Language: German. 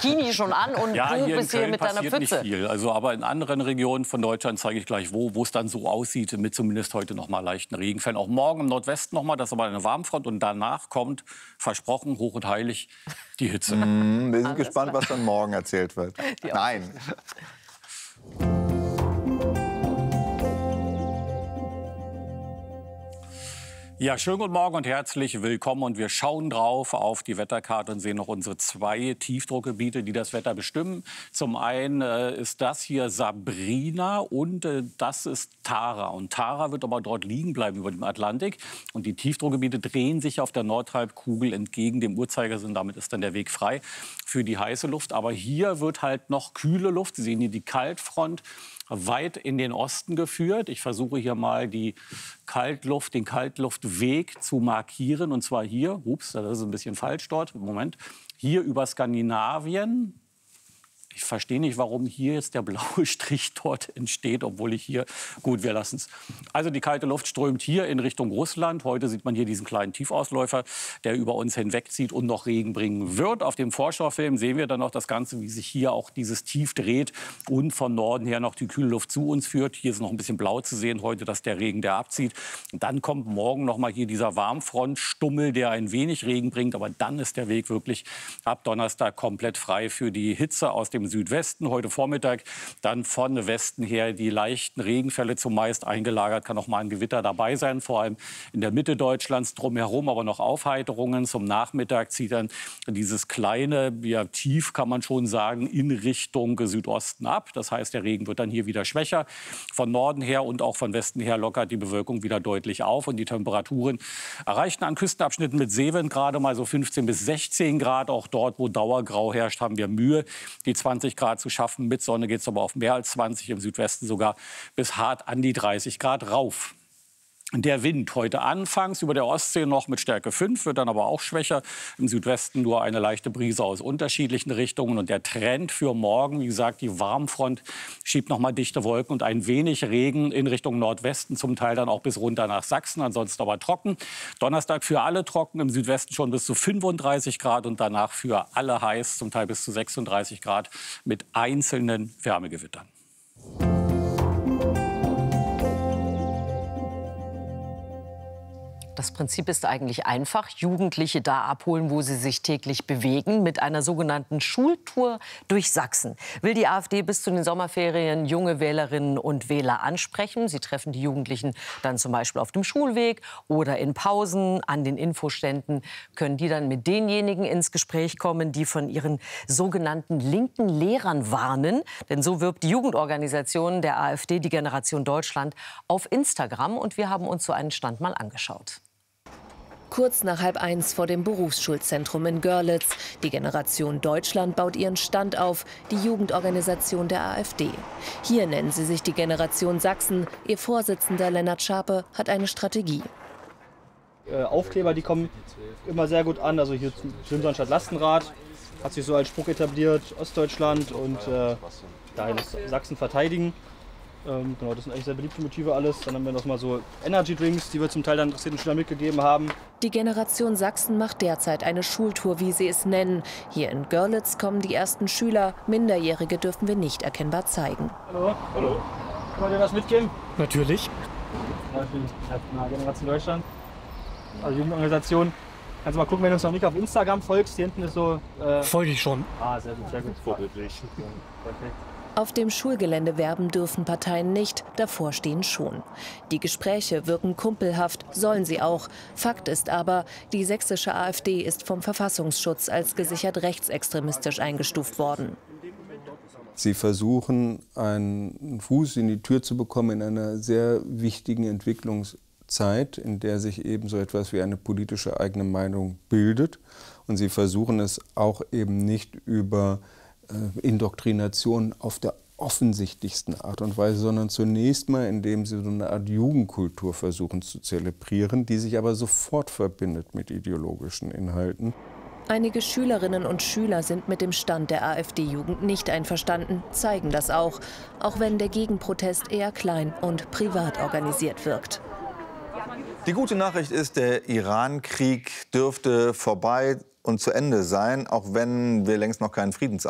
Bikini schon an und ja, du hier bist in hier Köln mit deiner passiert nicht Pfütze. viel. Also, aber in anderen Regionen von Deutschland zeige ich gleich, wo es dann so aussieht, mit zumindest heute noch mal leichten Regenfällen. Auch morgen im Nordwesten noch mal, das ist aber eine Warmfront. Und danach kommt, versprochen, hoch und heilig, die Hitze. Wir sind gespannt, was dann morgen erzählt wird. Nein. Ja, schönen guten Morgen und herzlich willkommen. Und wir schauen drauf auf die Wetterkarte und sehen noch unsere 2 Tiefdruckgebiete, die das Wetter bestimmen. Zum einen ist das hier Sabrina und das ist Tara. Und Tara wird aber dort liegen bleiben über dem Atlantik. Und die Tiefdruckgebiete drehen sich auf der Nordhalbkugel entgegen dem Uhrzeigersinn. Damit ist dann der Weg frei für die heiße Luft. Aber hier wird halt noch kühle Luft. Sie sehen hier die Kaltfront weit in den Osten geführt. Ich versuche hier mal den Kaltluftweg zu markieren. Und zwar hier, ups, das ist ein bisschen falsch dort, Moment, hier über Skandinavien. Ich verstehe nicht, warum hier jetzt der blaue Strich dort entsteht, obwohl ich hier... Gut, wir lassen es. Also die kalte Luft strömt hier in Richtung Russland. Heute sieht man hier diesen kleinen Tiefausläufer, der über uns hinwegzieht und noch Regen bringen wird. Auf dem Vorschau-Film sehen wir dann noch das Ganze, wie sich hier auch dieses Tief dreht und von Norden her noch die kühle Luft zu uns führt. Hier ist noch ein bisschen blau zu sehen heute, dass der Regen, der abzieht. Und dann kommt morgen noch mal hier dieser Warmfrontstummel, der ein wenig Regen bringt. Aber dann ist der Weg wirklich ab Donnerstag komplett frei für die Hitze aus dem Südwesten. Heute Vormittag dann von Westen her die leichten Regenfälle zumeist eingelagert. Kann auch mal ein Gewitter dabei sein, vor allem in der Mitte Deutschlands drumherum, aber noch Aufheiterungen. Zum Nachmittag zieht dann dieses kleine Tief, kann man schon sagen, in Richtung Südosten ab. Das heißt, der Regen wird dann hier wieder schwächer. Von Norden her und auch von Westen her lockert die Bewölkung wieder deutlich auf. Und die Temperaturen erreichten an Küstenabschnitten mit Seewind gerade mal so 15 bis 16 Grad. Auch dort, wo Dauergrau herrscht, haben wir Mühe, die 20 Grad zu schaffen. Mit Sonne geht es aber auf mehr als 20, im Südwesten sogar bis hart an die 30 Grad rauf. Der Wind heute anfangs über der Ostsee noch mit Stärke 5, wird dann aber auch schwächer. Im Südwesten nur eine leichte Brise aus unterschiedlichen Richtungen. Und der Trend für morgen, wie gesagt, die Warmfront schiebt noch mal dichte Wolken und ein wenig Regen in Richtung Nordwesten, zum Teil dann auch bis runter nach Sachsen, ansonsten aber trocken. Donnerstag für alle trocken, im Südwesten schon bis zu 35 Grad und danach für alle heiß, zum Teil bis zu 36 Grad mit einzelnen Wärmegewittern. Das Prinzip ist eigentlich einfach. Jugendliche da abholen, wo sie sich täglich bewegen, mit einer sogenannten Schultour durch Sachsen. Will die AfD bis zu den Sommerferien junge Wählerinnen und Wähler ansprechen. Sie treffen die Jugendlichen dann zum Beispiel auf dem Schulweg oder in Pausen. An den Infoständen können die dann mit denjenigen ins Gespräch kommen, die von ihren sogenannten linken Lehrern warnen. Denn so wirbt die Jugendorganisation der AfD, die Generation Deutschland, auf Instagram. Und wir haben uns so einen Stand mal angeschaut. Kurz nach 12:30 vor dem Berufsschulzentrum in Görlitz. Die Generation Deutschland baut ihren Stand auf, die Jugendorganisation der AfD. Hier nennen sie sich die Generation Sachsen. Ihr Vorsitzender Lennart Schape hat eine Strategie. Aufkleber, die kommen immer sehr gut an. Also hier Schönson statt Lastenrad hat sich so als Spruch etabliert, Ostdeutschland und dahin ist Sachsen verteidigen. Genau, das sind eigentlich sehr beliebte Motive alles. Dann haben wir noch mal so Energy Drinks, die wir zum Teil dann interessierten Schülern mitgegeben haben. Die Generation Sachsen macht derzeit eine Schultour, wie sie es nennen. Hier in Görlitz kommen die ersten Schüler. Minderjährige dürfen wir nicht erkennbar zeigen. Hallo, hallo. Kann man dir was mitgeben? Natürlich. Generation Deutschland, also Jugendorganisation. Kannst du mal gucken, wenn du uns noch nicht auf Instagram folgst. Hier hinten ist so... Folge ich schon. Ah, sehr gut, sehr gut. Vorbildlich. Perfekt. Auf dem Schulgelände werben dürfen Parteien nicht, davor stehen schon. Die Gespräche wirken kumpelhaft, sollen sie auch. Fakt ist aber, die sächsische AfD ist vom Verfassungsschutz als gesichert rechtsextremistisch eingestuft worden. Sie versuchen, einen Fuß in die Tür zu bekommen in einer sehr wichtigen Entwicklungszeit, in der sich eben so etwas wie eine politische eigene Meinung bildet. Und sie versuchen es auch eben nicht über Indoktrination auf der offensichtlichsten Art und Weise, sondern zunächst mal, indem sie so eine Art Jugendkultur versuchen zu zelebrieren, die sich aber sofort verbindet mit ideologischen Inhalten. Einige Schülerinnen und Schüler sind mit dem Stand der AfD-Jugend nicht einverstanden, zeigen das auch wenn der Gegenprotest eher klein und privat organisiert wirkt. Die gute Nachricht ist, der Iran-Krieg dürfte vorbei und zu Ende sein, auch wenn wir längst noch keinen Friedensabschluss